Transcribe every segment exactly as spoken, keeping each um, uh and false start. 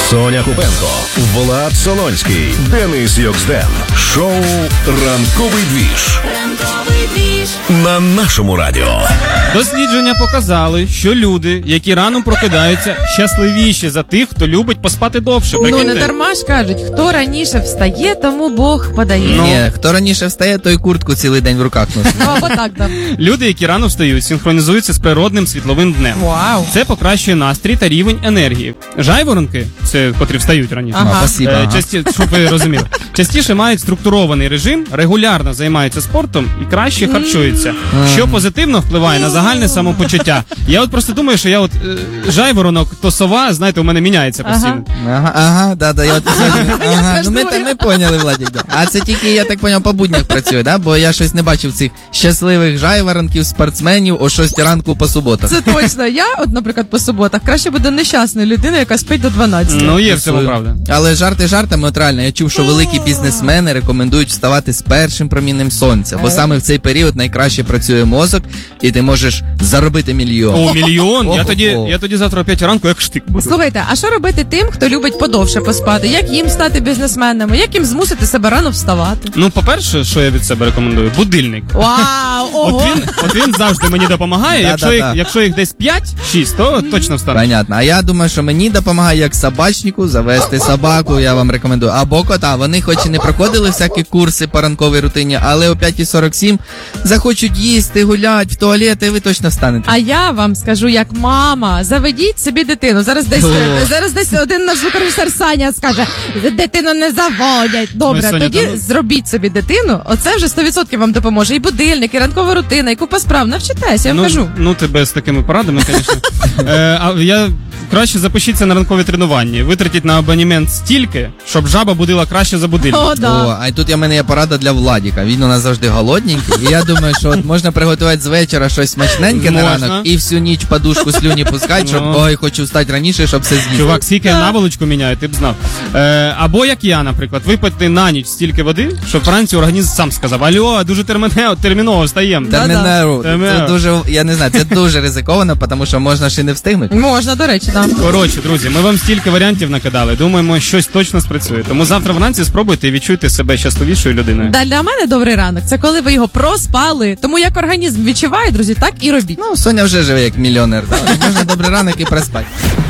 Соня Купенко, Влад Солонський, Денис Йоксден. Шоу «Ранковий двіж». Ранковий двіж. На нашому радіо. Дослідження показали, що люди, які рано прокидаються, щасливіші за тих, хто любить поспати довше. Ну, не дарма ж кажуть, хто раніше встає, тому Бог подає. Ну. Ні, хто раніше встає, той куртку цілий день в руках носить. Ну, або так, так. Люди, які рано встають, синхронізуються з природним світловим днем. Вау. Це покращує настрій та рівень енергії. Жайворонки, це котрі встають раніше, Ага. Спасибо, е, ага. часті, щоб ви розуміли, частіше мають структурований режим, регулярно займаються спортом і краще харчуються, що позитивно впливає на загальне самопочуття. Я от просто думаю, що я от е, жайворонок, то сова, знаєте, у мене міняється постійно. Ага, ага, да, да, я от ага, ну ми, та- ми поняли, Владик, да. А це тільки, я так поняв, по буднях працює, да? Бо я щось не бачив цих щасливих жайворонків, спортсменів о шостій ранку по суботах. Це точно. Я, от, наприклад, по суботах краще буде нещасною людиною, яка спить до дванадцятої. Ну, є в цьому правда. Але жарти жартами, от реально, я чув, що великі бізнесмени рекомендують вставати з першим проміннем сонця, бо саме в цей період найкраще працює мозок, і ти можеш заробити мільйон. О, мільйон? Я Ого. тоді, я тоді завтра о п'ятій ранку як штик буду. Слухайте, а що робити тим, хто любить подовше поспати? Як їм стати бізнесменами? Як їм змусити себе рано вставати? Ну, по-перше, що я від себе рекомендую? Будильник. Вау, От ого! він, от він завжди мені допомагає. Да, Якщо да, їх, да. якщо їх десь п'ять-шість, то точно встану. Понятно. А я думаю, що мені допомагає як собачнику завести собаку, я вам рекомендую. Або кота. Вони хоч і не проходили всякі курси по ранковій рутині, але о п'ятій сорок сім захочуть їсти, гулять, в туалет, і ви точно встанете. А я вам скажу, як мама, заведіть собі дитину. Зараз десь, О. зараз десь один наш звукорежисер Саня скаже, дитину не заводять. Добре, Ой, Соня, тоді та ну- зробіть собі дитину, оце вже сто відсотків вам допоможе. І будильник, і ранкова рутина, і купа справ. Навчитесь, я вам ну, кажу. ну, тебе з такими порадами, звісно. Е, а я краще запишіться на ранкові тренування. Витратіть на абонемент стільки, щоб жаба будила краще за будильник. О, да. О, а й тут я в мене є порада для Владіка. Він у нас завжди голодненький. І я думаю, що от можна приготувати з вечора щось смачненьке на Можна. ранок і всю ніч подушку слюні пускати, щоб Ну. ой, хочу встати раніше, щоб все з'їсти. Чувак, скільки я наволочку міняю, ти б знав. Е, або як я, наприклад, випити на ніч стільки води, щоб вранці організм сам сказав: алло, дуже терміново, терміново встаємо. Термінеру. Це Термінеру. дуже, я не знаю, це дуже ризиковано, тому що можна ще не встигнути. Можна, до речі, так. Коротше, друзі, ми вам стільки варіантів накидали. Думаємо, щось точно спрацює. Тому завтра вранці спробуйте і відчуйте себе щасливішою людиною. Да, для мене добрий ранок. Це коли ви його проспали. Тому як організм відчуває, друзі, так і робіть. Ну, Соня вже живе як мільйонер. Да? Можна добрий ранок і проспати.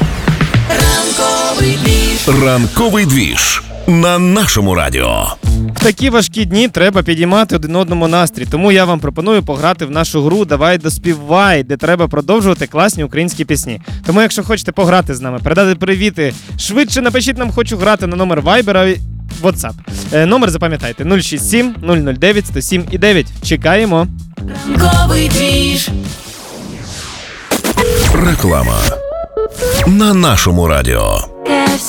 Ранковий двіж. На нашому радіо. В такі важкі дні треба підіймати один одному настрій. Тому я вам пропоную пограти в нашу гру «Давай доспівай», де треба продовжувати класні українські пісні. Тому якщо хочете пограти з нами, передати привіти, швидше напишіть нам «Хочу грати» на номер Viber, WhatsApp. Е, номер запам'ятайте нуль шість сім нуль нуль дев'ять сто сім і дев'ять. Чекаємо. Ранковий двіж. Реклама. На нашому радіо. кей еф